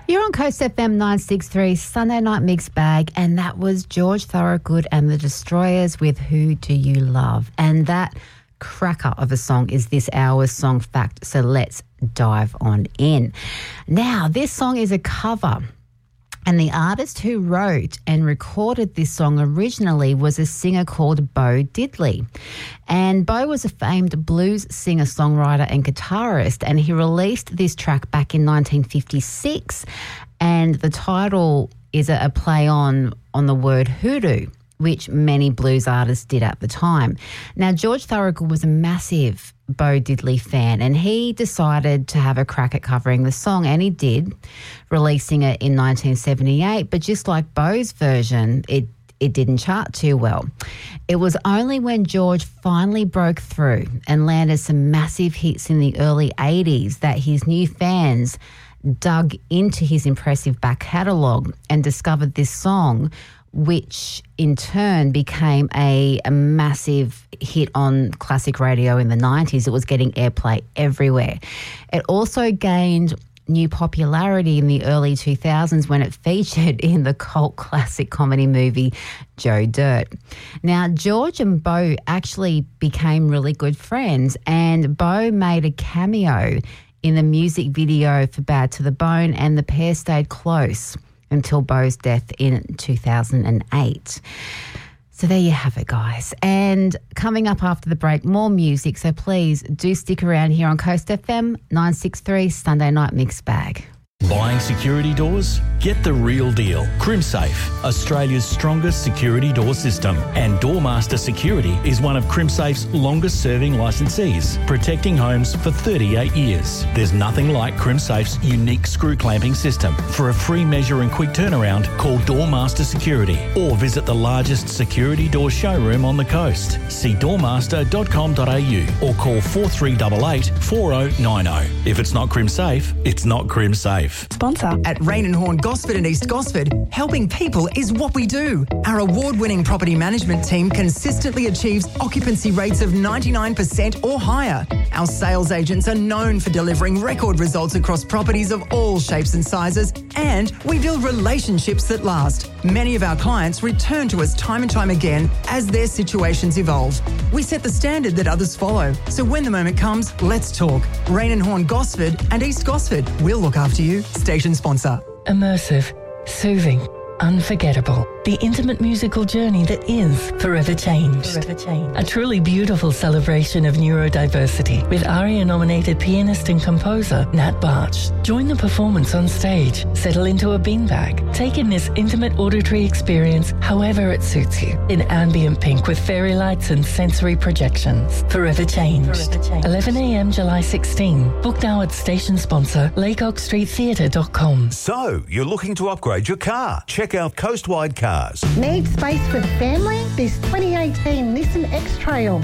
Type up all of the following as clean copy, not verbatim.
You're on Coast FM 963, Sunday Night Mixed Bag, and that was George Thorogood and the Destroyers with Who Do You Love? And that cracker of a song is this hour's song fact, so let's dive on in. Now, this song is a cover, and the artist who wrote and recorded this song originally was a singer called Bo Diddley. And Bo was a famed blues singer, songwriter and guitarist, and he released this track back in 1956, and the title is a play on the word hoodoo, which many blues artists did at the time. Now, George Thorogood was a massive Bo Diddley fan, and he decided to have a crack at covering the song, and he did, releasing it in 1978. But just like Bo's version, it didn't chart too well. It was only when George finally broke through and landed some massive hits in the early 80s that his new fans dug into his impressive back catalogue and discovered this song, which in turn became a massive hit on classic radio in the 90s. It was getting airplay everywhere. It also gained new popularity in the early 2000s when it featured in the cult classic comedy movie Joe Dirt. Now, George and Bo actually became really good friends, and Bo made a cameo in the music video for Bad to the Bone, and the pair stayed close until Bo's death in 2008. So there you have it, guys. And coming up after the break, more music. So please do stick around here on Coast FM 963 Sunday Night Mixed Bag. Buying security doors? Get the real deal. CrimSafe, Australia's strongest security door system. And Doormaster Security is one of CrimSafe's longest-serving licensees, protecting homes for 38 years. There's nothing like CrimSafe's unique screw clamping system. For a free measure and quick turnaround, call Doormaster Security or visit the largest security door showroom on the coast. See doormaster.com.au or call 4388 4090. If it's not CrimSafe, it's not CrimSafe. Sponsor. At Rain & Horn Gosford and East Gosford, helping people is what we do. Our award-winning property management team consistently achieves occupancy rates of 99% or higher. Our sales agents are known for delivering record results across properties of all shapes and sizes, and we build relationships that last. Many of our clients return to us time and time again as their situations evolve. We set the standard that others follow, so when the moment comes, let's talk. Rain & Horn Gosford and East Gosford. We'll look after you. Station sponsor. Immersive, soothing, unforgettable. The intimate musical journey that is Forever Changed. A truly beautiful celebration of neurodiversity with ARIA-nominated pianist and composer Nat Barch. Join the performance on stage, settle into a beanbag, take in this intimate auditory experience however it suits you, in ambient pink with fairy lights and sensory projections. Forever Changed. 11 a.m. July 16. Book now at station sponsor lakeoakstreettheatre.com. So, you're looking to upgrade your car? Check out Coastwide Cars. Need space for the family? This 2018 Nissan X-Trail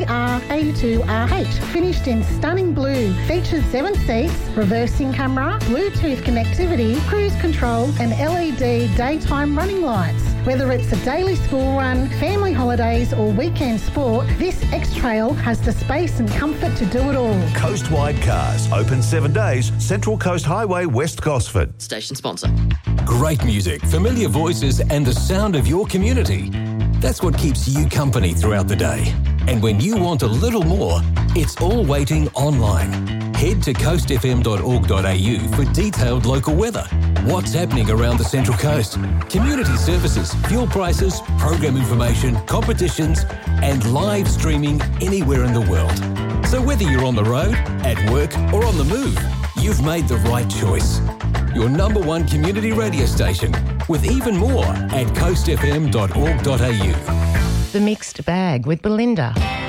CR82RH, finished in stunning blue, features 7 seats, reversing camera, Bluetooth connectivity, cruise control and LED daytime running lights. Whether it's a daily school run, family holidays or weekend sport, this X-Trail has the space and comfort to do it all. Coastwide Cars, open 7 days, Central Coast Highway, West Gosford. Station sponsor. Great music, familiar voices and the sound of your community. That's what keeps you company throughout the day. And when you want a little more, it's all waiting online. Head to coastfm.org.au for detailed local weather, what's happening around the Central Coast, community services, fuel prices, program information, competitions, and live streaming anywhere in the world. So whether you're on the road, at work, or on the move, you've made the right choice. Your number one community radio station, with even more at coastfm.org.au. The Mixed Bag with Belinda.